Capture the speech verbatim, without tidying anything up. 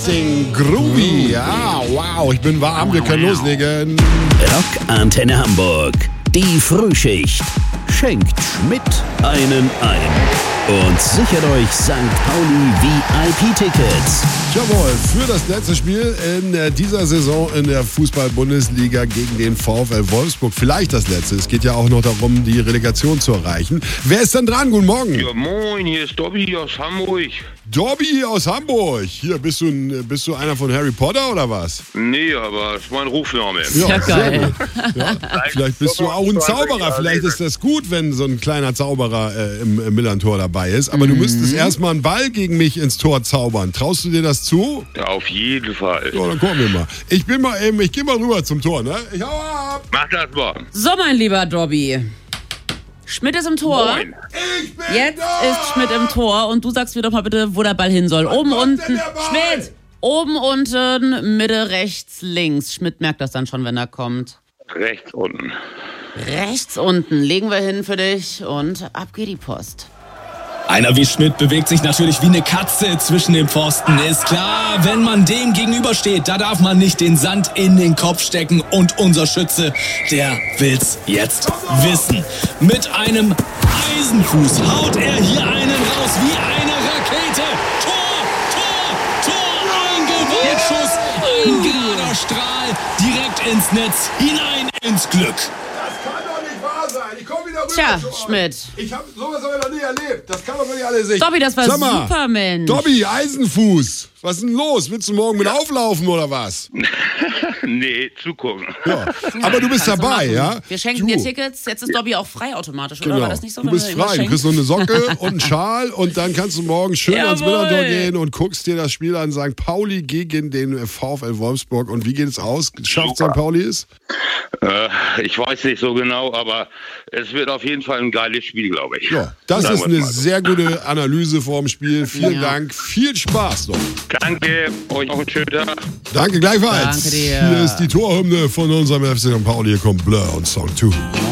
Everlasting Groovy. Ja, wow, ich bin warm, wir können loslegen. Rock Antenne Hamburg, die Frühschicht. Schenkt Schmidt einen ein und sichert euch Sankt Pauli V I P-Tickets. Jawohl, für das letzte Spiel in dieser Saison in der Fußball-Bundesliga gegen den VfL Wolfsburg. Vielleicht das letzte. Es geht ja auch noch darum, die Relegation zu erreichen. Wer ist denn dran? Guten Morgen. Ja, moin, hier ist Dobby aus Hamburg. Dobby aus Hamburg. Hier, bist du, ein, bist du einer von Harry Potter oder was? Nee, aber das ist mein Rufname. Ja, ja geil. Ja, vielleicht bist du auch ein Zauberer. Vielleicht ist das gut, wenn so ein kleiner Zauberer äh, im, im Millantor dabei ist. Aber mhm. du müsstest erstmal einen Ball gegen mich ins Tor zaubern. Traust du dir das zu? Ja, auf jeden Fall. So, dann kommen wir mal. Ich bin mal eben, ich geh mal rüber zum Tor, ne? Ich hau ab. Mach das mal. So, mein lieber Dobby. Schmidt ist im Tor. Moin. Ich bin Jetzt da. ist Schmidt im Tor und du sagst mir doch mal bitte, wo der Ball hin soll. Oben, kommt unten. denn der Ball? Schmidt! Oben, unten, Mitte, rechts, links. Schmidt merkt das dann schon, wenn er kommt. Rechts unten. Rechts unten. Legen wir hin für dich und ab geht die Post. Einer wie Schmidt bewegt sich natürlich wie eine Katze zwischen den Pfosten. Ist klar, wenn man dem gegenübersteht, da darf man nicht den Sand in den Kopf stecken. Und unser Schütze, der will's jetzt wissen. Mit einem Eisenfuß haut er hier einen raus wie eine Rakete. Tor, Tor, Tor, ein Gewaltschuss, ein gerader Strahl, direkt ins Netz, hinein ins Glück. Das kann doch nicht wahr sein. Ich komm wieder rüber. Tja, zu euch. Schmidt. Ich hab sowas aber noch nie erlebt. Das kann doch nicht alle sehen. Dobby, das war Sag mal, super, Mensch. Dobby, Eisenfuß. Was ist denn los? Willst du morgen mit auflaufen oder was? Nee, zugucken. Ja. Aber du bist Kannst du dabei, machen. ja? Wir schenken du. dir Tickets. Jetzt ist Dobby auch frei automatisch, oder? Genau. War das nicht so? Du wenn bist wir irgendwas frei, du kriegst schenken? noch eine Socke und einen Schal und dann kannst du morgen schön ans Jawohl. Millantor gehen und guckst dir das Spiel an. Sankt Pauli gegen den VfL Wolfsburg. Und wie geht es aus? Schafft Sankt Pauli es? Äh, ich weiß nicht so genau, aber es wird auf jeden Fall ein geiles Spiel, glaube ich. Ja, das Sagen ist wir eine mal so. sehr gute Analyse vorm Spiel. Vielen Ja. Dank, viel Spaß noch. Danke, euch noch einen schönen Tag. Danke gleichfalls. Danke dir. Hier ist die Torhymne von unserem F C Sankt Pauli. Hier kommt Blur und Song zwei.